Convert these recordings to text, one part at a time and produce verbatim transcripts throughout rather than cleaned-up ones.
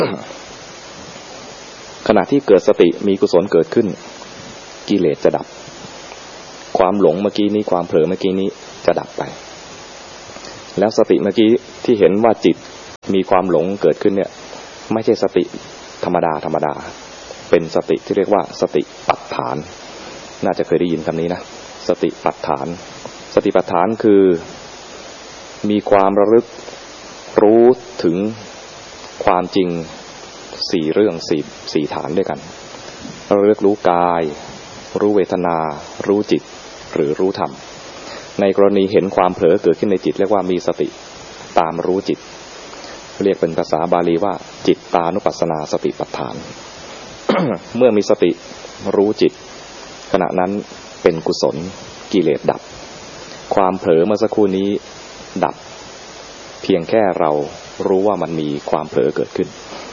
ขณะที่เกิดสติมีกุศลเกิดขึ้นกิเลสจะดับความหลงเมื่อกี้นี้ความเผลอเมื่อกี้นี้จะดับไปแล้วสติเมื่อกี้ที่เห็นว่าจิตมีความหลงเกิดขึ้นเนี่ยไม่ใช่สติธรรมดาธรรมดาเป็นสติที่เรียกว่าสติปัฏฐานน่าจะเคยได้ยินคำนี้นะสติปัฏฐานสติปัฏฐานคือมีความระลึกรู้ถึงความจริงสี่เรื่องสี่สี่ฐานด้วยกันระลึกรู้กายรู้เวทนารู้จิตหรือรู้ธรรมในกรณีเห็นความเผลอเกิดขึ้นในจิตเรียกว่ามีสติตามรู้จิตเรียกเป็นภาษาบาลีว่าจิตตานุปัสสนาสติปัฏฐาน เมื่อมีสติรู้จิตขณะนั้นเป็นกุศลกิเลสดับความเผลอเมื่อสักครู่นี้ดับเพียงแค่เรารู้ว่ามันมีความเผลอเกิดขึ้น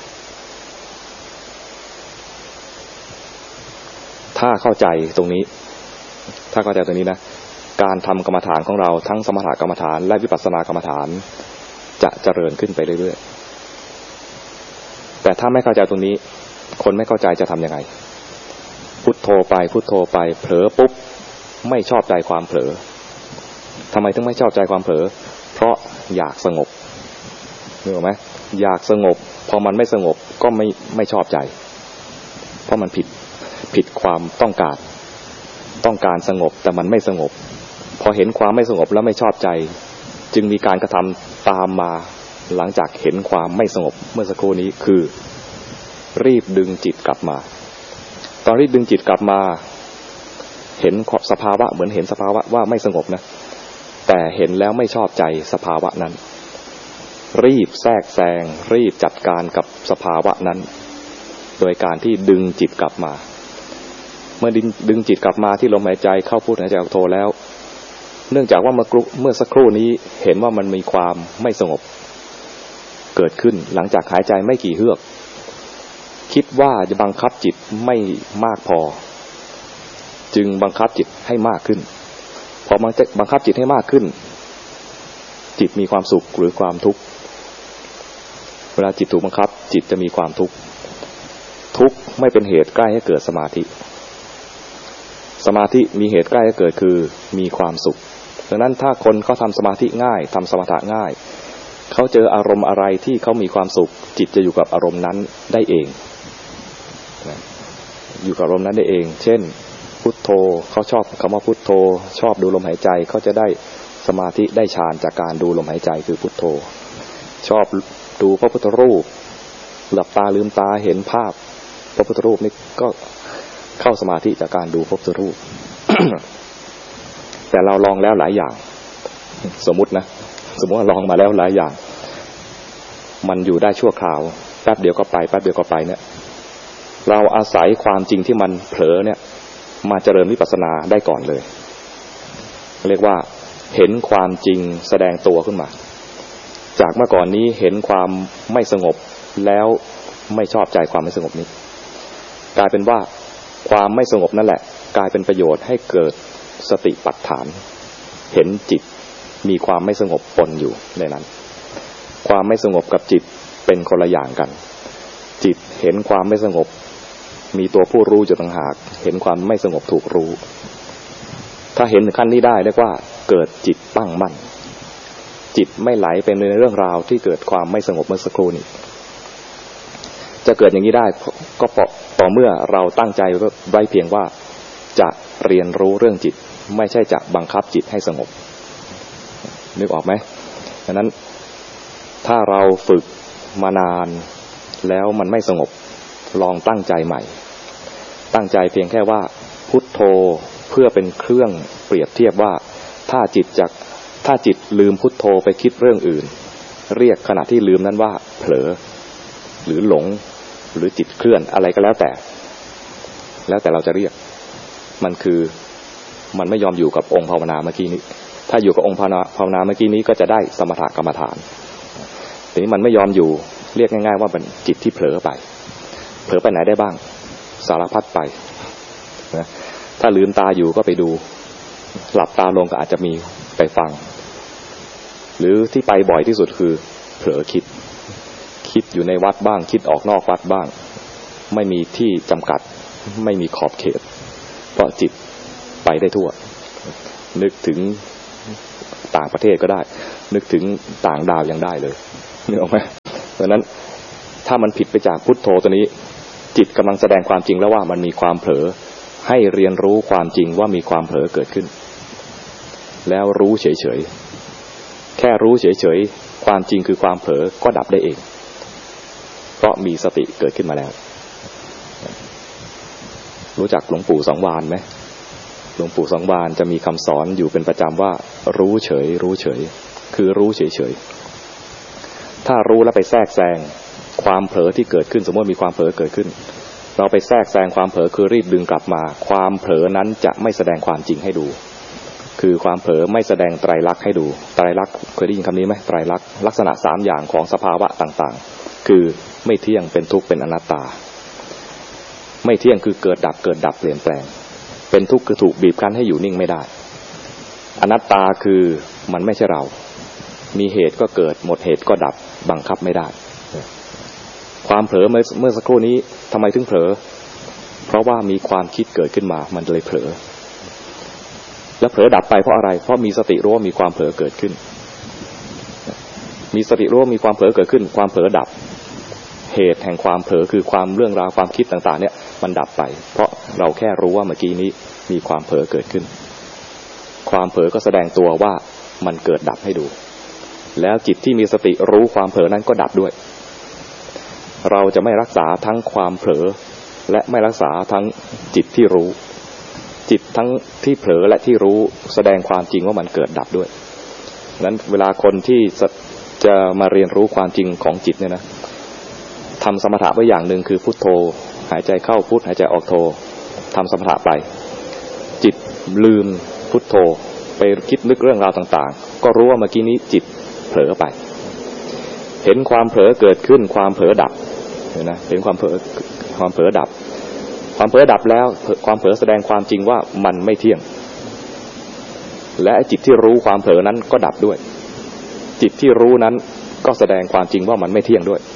ถ้าเข้าใจตรงนี้ถ้าเข้าใจตรงนี้นะการทำกรรมฐานของเราทั้งสมถกรรมฐานและวิปัสสนากรรมฐานจะเจริญขึ้นไปเรื่อยๆแต่ถ้าไม่เข้าใจตรงนี้คนไม่เข้าใจจะทำยังไงพุทโธไปพุทโธไปเผลอปุ๊บไม่ชอบใจความเผลอทำไมถึงไม่ชอบใจความเผลอเพราะอยากสงบนึกออกไหมอยากสงบพอมันไม่สงบก็ไม่ไม่ชอบใจเพราะมันผิดผิดความต้องการต้องการสงบแต่มันไม่สงบพอเห็นความไม่สงบแล้วไม่ชอบใจจึงมีการกระทำตามมาหลังจากเห็นความไม่สงบเมื่อสักครู่นี้คือรีบดึงจิตกลับมาตอนรีบดึงจิตกลับมาเห็นสภาวะเหมือนเห็นสภาวะว่าไม่สงบนะแต่เห็นแล้วไม่ชอบใจสภาวะนั้นรีบแทรกแซงรีบจัดการกับสภาวะนั้นโดยการที่ดึงจิตกลับมาเมื่อดึงจิตกลับมาที่ลมหายใจเข้าพุทหายใจออกโทแล้วเนื่องจากว่าเมื่อเมื่อสักครู่นี้เห็นว่ามันมีความไม่สงบเกิดขึ้นหลังจากหายใจไม่กี่เฮือกคิดว่าจะบังคับจิตไม่มากพอจึงบังคับจิตให้มากขึ้นพอบังคับจิตให้มากขึ้นจิตมีความสุขหรือความทุกข์เวลาจิตถูกบังคับจิตจะมีความทุกข์ทุกข์ไม่เป็นเหตุใกล้ให้เกิดสมาธิสมาธิมีเหตุใกล้ให้เกิดคือมีความสุขดังนั้นถ้าคนเขาทำสมาธิง่ายทำสมถะง่ายเขาเจออารมณ์อะไรที่เขามีความสุขจิตจะอยู่กับอารมณ์นั้นได้เองอยู่กับอารมณ์นั้นได้เองเช่นพุทโธเขาชอบคำว่าพุทโธชอบดูลมหายใจเขาจะได้สมาธิได้ฌานจากการดูลมหายใจคือพุทโธชอบดูพระพุทธรูปหลับตาลืมตาเห็นภาพพระพุทธรูปนี่ก็เข้าสมาธิจากการดูพระพุทธรูป แต่เราลองแล้วหลายอย่างสมมุตินะสมมติว่าลองมาแล้วหลายอย่างมันอยู่ได้ชั่วคราวแป๊บเดียวก็ไปแป๊บเดียวก็ไปเนี่ยเราอาศัยความจริงที่มันเผลอเนี่ยมาเจริญวิปัสสนาได้ก่อนเลยเรียกว่าเห็นความจริงแสดงตัวขึ้นมาจากเมื่อก่อนนี้เห็นความไม่สงบแล้วไม่ชอบใจความไม่สงบนี้กลายเป็นว่าความไม่สงบนั่นแหละกลายเป็นประโยชน์ให้เกิดสติปัฏฐานเห็นจิตมีความไม่สงบปนอยู่ในนั้นความไม่สงบกับจิตเป็นคนละอย่างกันจิตเห็นความไม่สงบมีตัวผู้รู้อยู่ต่างหากเห็นความไม่สงบถูกรู้ถ้าเห็นถึงขั้นนี้ได้เรียกว่าเกิดจิตตั้งมั่นจิตไม่ไหลไปในเรื่องราวที่เกิดความไม่สงบเมื่อสักครู่นี้จะเกิดอย่างนี้ได้ก็ต่อเมื่อเราตั้งใจไว้เพียงว่าจะเรียนรู้เรื่องจิตไม่ใช่จะบังคับจิตให้สงบนึกออกไหมดังนั้นถ้าเราฝึกมานานแล้วมันไม่สงบลองตั้งใจใหม่ตั้งใจเพียงแค่ว่าพุทโธเพื่อเป็นเครื่องเปรียบเทียบว่าถ้าจิตจากถ้าจิตลืมพุทโธไปคิดเรื่องอื่นเรียกขณะที่ลืมนั้นว่าเผลอหรือหลงหรือจิตเคลื่อนอะไรก็แล้วแต่แล้วแต่เราจะเรียกมันคือมันไม่ยอมอยู่กับองค์ภาวนาเมื่อกี้นี้ถ้าอยู่กับองค์ภาวนาเมื่อกี้นี้ก็จะได้สมถกรรมฐานทีนี้มันไม่ยอมอยู่เรียกง่ายๆว่าเป็นจิตที่เผลอไปเผลอไปไหนได้บ้างสารพัดไปนะถ้าลืมตาอยู่ก็ไปดูหลับตาลงก็อาจจะมีไปฟังหรือที่ไปบ่อยที่สุดคือเผลอคิดคิดคิดอยู่ในวัดบ้างคิดออกนอกวัดบ้างไม่มีที่จำกัดไม่มีขอบเขตเพราะจิตไปได้ทั่วนึกถึงต่างประเทศก็ได้นึกถึงต่างดาวยังได้เลยนึกออกไหมเพราะนั้นถ้ามันผิดไปจากพุทโธตัวนี้จิตกำลังแสดงความจริงแล้วว่ามันมีความเผลอให้เรียนรู้ความจริงว่ามีความเผลอเกิดขึ้นแล้วรู้เฉยๆแค่รู้เฉยๆความจริงคือความเผลอก็ดับได้เองเพราะมีสติเกิดขึ้นมาแล้วรู้จักหลวงปู่สังวาลไหมหลวงปู่สังวาลจะมีคำสอนอยู่เป็นประจำว่ารู้เฉยรู้เฉยคือรู้เฉยๆถ้ารู้แล้วไปแทรกแซงความเผลอที่เกิดขึ้นสมมติมีความเผลอเกิดขึ้นเราไปแทรกแซงความเผลอคือรีบดึงกลับมาความเผลอนั้นจะไม่แสดงความจริงให้ดูคือความเผลอไม่แสดงไตรลักษณ์ให้ดูไตรลักษณ์เคยได้ยินคำนี้ไหมไตรลักษณ์ลักษณะสามอย่างของสภาวะต่างๆคือไม่เที่ยงเป็นทุกข์เป็นอนัตตาไม่เที่ยงคือเกิดดับเกิดดับเปลี่ยนแปลงเป็นทุกข์คือถูกบีบคั้นให้อยู่นิ่งไม่ได้อนัตตาคือมันไม่ใช่เรามีเหตุก็เกิดหมดเหตุก็ดับบังคับไม่ได้ความเผลอเมื่อเมื่อสักครู่นี้ทำไมถึงเผลอเพราะว่ามีความคิดเกิดขึ้นมามันเลยเผลอแล้วเผลอดับไปเพราะอะไรเพราะมีสติรู้ว่ามีความเผลอเกิดขึ้นมีสติรู้ว่ามีความเผลอเกิดขึ้นความเผลอดับเหตุแห่งความเผลอคือความเรื่องราวความคิดต่างๆเนี่ยมันดับไปเพราะเราแค่รู้ว่าเมื่อกี้นี้มีความเผลอเกิดขึ้นความเผลอก็แสดงตัวว่ามันเกิดดับให้ดูแล้วจิตที่มีสติรู้ความเผลอนั้นก็ดับด้วยเราจะไม่รักษาทั้งความเผลอและไม่รักษาทั้งจิตที่รู้จิตทั้งที่เผลอและที่รู้แสดงความจริงว่ามันเกิดดับด้วยนั้นเวลาคนที่จะมาเรียนรู้ความจริงของจิตเนี่ยนะทำสมถะไว้อย่างหนึ่งคือพุทโธหายใจเข้าพุทหายใจออกโธทำสมถะไปจิตลืมพุทโธไปคิดนึกเรื่องราวต่างๆก็รู้ว่าเมื่อกี้นี้จิตเผลอไปเห็นความเผลอเกิดขึ้นความเผลอดับเห็นนะเห็นความเผลอความเผลอดับความเผลอดับแล้วความเผลอแสดงความจริงว่ามันไม่เที่ยงและจิตที่รู้ความเผลอนั้นก็ดับด้วยจิตที่รู้นั้นก็แสดงความจริงว่ามันไม่เที่ยงด้วย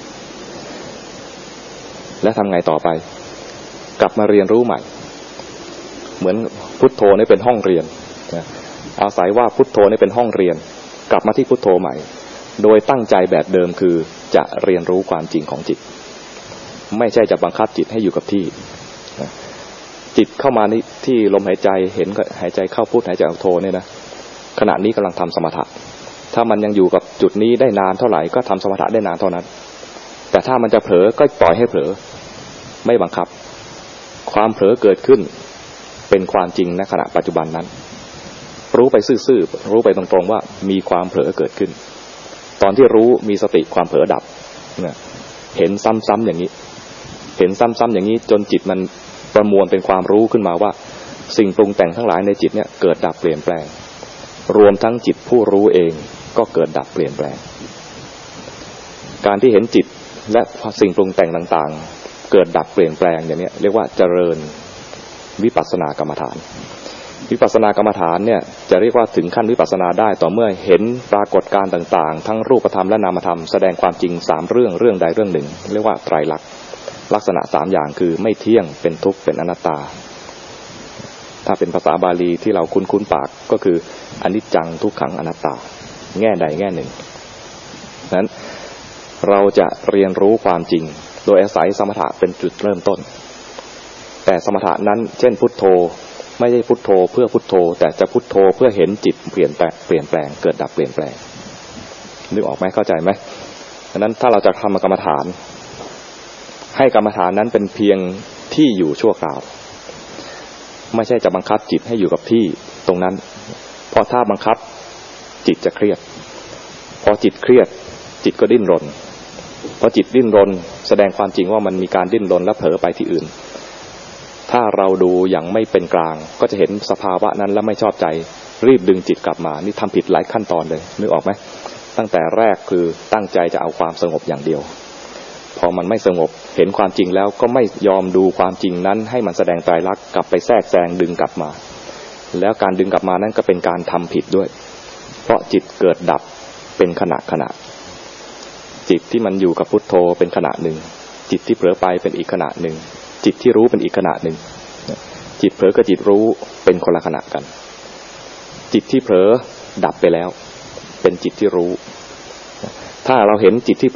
และทำไงต่อไปกลับมาเรียนรู้ใหม่เหมือนพุทโธนี่เป็นห้องเรียนนะอาศัยว่าพุทโธนี่เป็นห้องเรียนกลับมาที่พุทโธใหม่โดยตั้งใจแบบเดิมคือจะเรียนรู้ความจริงของจิตไม่ใช่จะบังคับจิตให้อยู่กับที่นะจิตเข้ามาที่ลมหายใจเห็นก็หายใจเข้าพุทหายใจออกโธเนี่ยนะขณะนี้กำลังทำสมถะถ้ามันยังอยู่กับจุดนี้ได้นานเท่าไหร่ก็ทำสมถะได้นานเท่านั้นแต่ถ้ามันจะเผลอก็ปล่อยให้เผลอไม่บังคับความเผลอเกิดขึ้นเป็นความจริงในขณะปัจจุบันนั้นรู้ไปซื่อๆรู้ไปตรงๆว่ามีความเผลอเกิดขึ้นตอนที่รู้มีสติความเผลอดับเนี่ยเห็นซ้ำๆอย่างนี้เห็นซ้ำๆอย่างนี้จนจิตมันประมวลเป็นความรู้ขึ้นมาว่าสิ่งปรุงแต่งทั้งหลายในจิตเนี่ยเกิดดับเปลี่ยนแปลงรวมทั้งจิตผู้รู้เองก็เกิดดับเปลี่ยนแปลงการที่เห็นจิตและสิ่งปรุงแต่งต่างๆเกิดดับเปลี่ยนแปลงอย่างนี้เรียกว่าเจริญวิปัสสนากรรมฐานวิปัสสนากรรมฐานเนี่ยจะเรียกว่าถึงขั้นวิปัสสนาได้ต่อเมื่อเห็นปรากฏการณ์ต่างๆทั้งรูปธรรมและนามธรรมแสดงความจริงสามเรื่องเรื่องใดเรื่องหนึ่งเรียกว่าไตรลักษณ์ลักษณะสามอย่างคือไม่เที่ยงเป็นทุกข์เป็นอนัตตาถ้าเป็นภาษาบาลีที่เราคุ้นๆปากก็คืออนิจจังทุกขังอนัตตาแง่ใดแง่หนึ่งนั้นเราจะเรียนรู้ความจริงโดยอาศัยสมถะเป็นจุดเริ่มต้นแต่สมถะนั้นเช่นพุทโธไม่ใช่พุทโธเพื่อพุทโธแต่จะพุทโธเพื่อเห็นจิตเปลี่ยนแปลงเปลี่ยนแปลงเกิดดับเปลี่ยนแปลงนึกออกไหมเข้าใจไหมดังนั้นถ้าเราจะทำกรรมฐานให้กรรมฐานนั้นเป็นเพียงที่อยู่ชั่วคราวไม่ใช่จะบังคับจิตให้อยู่กับที่ตรงนั้นเพราะถ้าบังคับจิตจะเครียดพอจิตเครียดจิตก็ดิ้นรนพอจิตดิ้นรนแสดงความจริงว่ามันมีการดิ้นรนและเผลอไปที่อื่นถ้าเราดูอย่างไม่เป็นกลางก็จะเห็นสภาวะนั้นแล้วไม่ชอบใจรีบดึงจิตกลับมานี่ทำผิดหลายขั้นตอนเลยนึกออกไหมตั้งแต่แรกคือตั้งใจจะเอาความสงบอย่างเดียวพอมันไม่สงบเห็นความจริงแล้วก็ไม่ยอมดูความจริงนั้นให้มันแสดงไตรลักษณ์กลับไปแทรกแซงดึงกลับมาแล้วการดึงกลับมานั้นก็เป็นการทำผิดด้วยเพราะจิตเกิดดับเป็นขณะขณะจิตที่มันอยู่กับพุทโธเป็นขณะหนึ่งจิตที่เผลอไปเป็นอีกขณะหนึ่งจิตที่รู้เป็นอีกขณะหนึ่งจิตเผลอกับจิตรู้เป็นคนละขณะกันจิตที่เผลอดับไปแล้วเป็นจิตที่รู้ถ้าเราเห็นจิตที่เผ